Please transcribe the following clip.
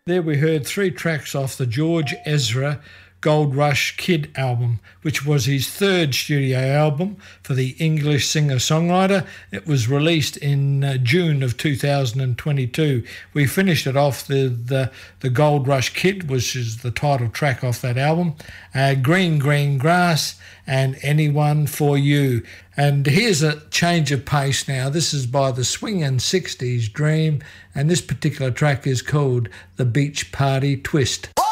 There we heard 3 tracks off the George Ezra Gold Rush Kid album, which was his 3rd studio album for the English singer-songwriter. It was released in June of 2022. We finished it off the Gold Rush Kid, which is the title track off that album, Green Green Grass and Anyone for You. And here's a change of pace now. This is by the Swingin' 60s Dream, and this particular track is called The Beach Party Twist.